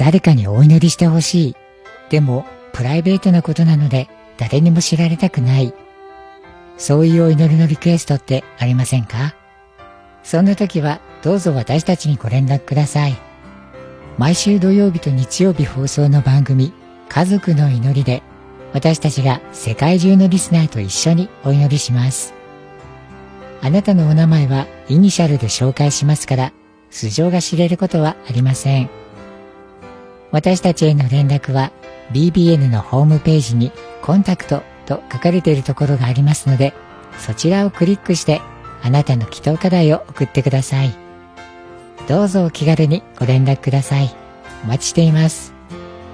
誰かにお祈りしてほしい。でも、プライベートなことなので、誰にも知られたくない。そういうお祈りのリクエストってありませんか？そんな時は、どうぞ私たちにご連絡ください。毎週土曜日と日曜日放送の番組、家族の祈りで、私たちが世界中のリスナーと一緒にお祈りします。あなたのお名前はイニシャルで紹介しますから、素性が知れることはありません。私たちへの連絡は BBN のホームページにコンタクトと書かれているところがありますので、そちらをクリックしてあなたの祈祷課題を送ってください。どうぞお気軽にご連絡ください。お待ちしています。